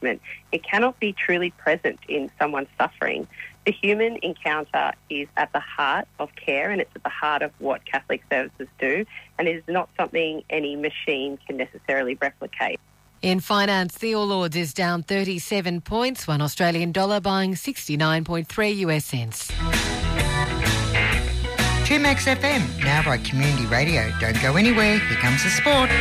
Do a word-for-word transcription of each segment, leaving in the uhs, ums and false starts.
It cannot be truly present in someone's suffering. The human encounter is at the heart of care, and it's at the heart of what Catholic services do, and it is not something any machine can necessarily replicate. In finance, the All Ords is down thirty-seven points, one Australian dollar buying sixty-nine point three US cents. two Max F M, now by Community Radio. Don't go anywhere, here comes the sport.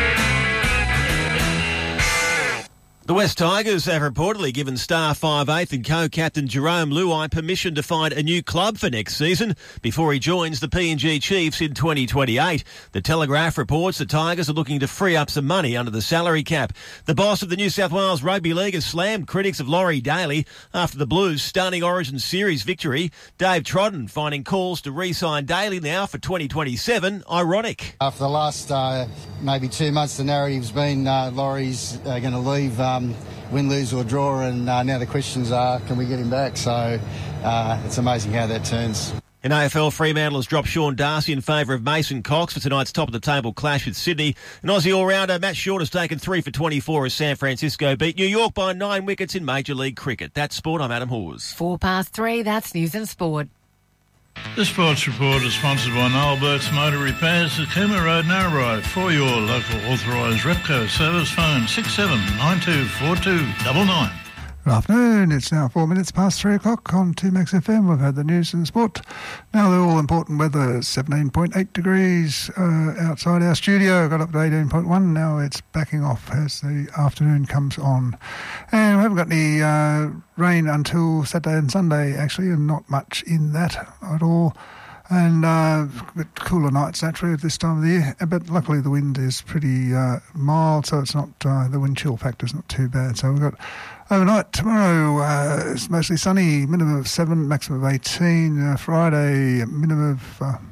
The West Tigers have reportedly given star five eighth and co-captain Jerome Luai permission to find a new club for next season before he joins the P and G Chiefs in twenty twenty-eight. The Telegraph reports the Tigers are looking to free up some money under the salary cap. The boss of the New South Wales Rugby League has slammed critics of Laurie Daly after the Blues' stunning Origin Series victory. Dave Trodden finding calls to re-sign Daly now for twenty twenty-seven ironic. Uh, for the last uh, maybe two months, the narrative's been uh, Laurie's uh, going to leave um, win, lose or draw, and uh, now the questions are, can we get him back? So uh, it's amazing how that turns. In A F L, Fremantle has dropped Sean Darcy in favour of Mason Cox for tonight's top-of-the-table clash with Sydney. And Aussie all-rounder Matt Short has taken three for twenty-four as San Francisco beat New York by nine wickets in Major League Cricket. That's sport. I'm Adam Hawes. Four past three, that's news and sport. The Sports Report is sponsored by Noel Burke's Motor Repairs at Cooma Road, Narrabri. For your local authorised Repco service, phone six seven nine two four two nine nine. Good afternoon. It's now four minutes past three o'clock on two Max F M. We've had the news and sport. Now the all-important weather, seventeen point eight degrees uh, outside our studio. Got up to eighteen point one. Now it's backing off as the afternoon comes on. And we haven't got any uh, rain until Saturday and Sunday, actually, and not much in that at all. And uh, a bit cooler nights, naturally, at this time of the year. But luckily the wind is pretty uh, mild, so it's not uh, the wind chill factor is not too bad. So we've got overnight tomorrow, uh, it's mostly sunny, minimum of seven, maximum of eighteen. Uh, Friday, minimum of, uh,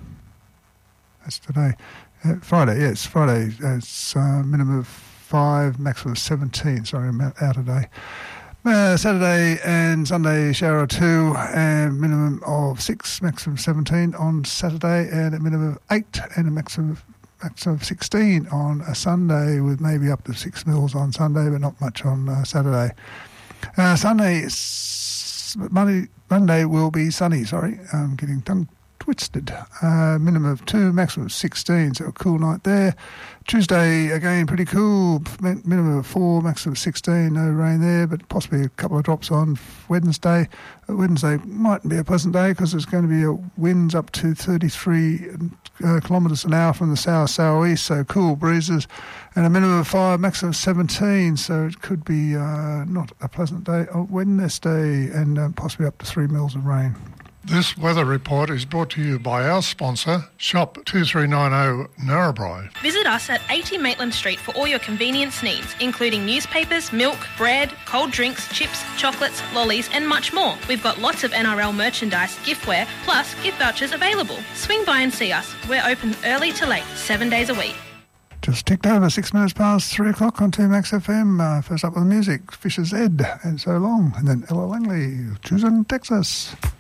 that's today, uh, Friday, yes, Friday, it's uh, minimum of five, maximum of seventeen. Sorry, I'm out today. Uh, Saturday and Sunday, shower of two, and minimum of six, maximum of seventeen on Saturday, and a minimum of eight, and a maximum of, maximum of sixteen on a Sunday, with maybe up to six mils on Sunday, but not much on uh, Saturday. Uh, Sunday, s- Monday, Monday will be sunny, sorry, I'm getting tongue twisted. Uh, minimum of two, maximum of sixteen, so a cool night there. Tuesday, again, pretty cool, minimum of four, maximum of sixteen, no rain there, but possibly a couple of drops on Wednesday. Wednesday mightn't be a pleasant day because there's going to be a winds up to thirty-three uh, kilometres an hour from the south, south-east, so cool breezes, and a minimum of five, maximum of seventeen, so it could be uh, not a pleasant day on Wednesday, and uh, possibly up to three mils of rain. This weather report is brought to you by our sponsor, Shop two three nine zero Narrabri. Visit us at eighty Maitland Street for all your convenience needs, including newspapers, milk, bread, cold drinks, chips, chocolates, lollies and much more. We've got lots of N R L merchandise, giftware, plus gift vouchers available. Swing by and see us. We're open early to late, seven days a week. Just ticked over six minutes past three o'clock on two Max F M. Uh, first up with the music, Fisher's Ed and So Long, and then Ella Langley, Choosing Texas.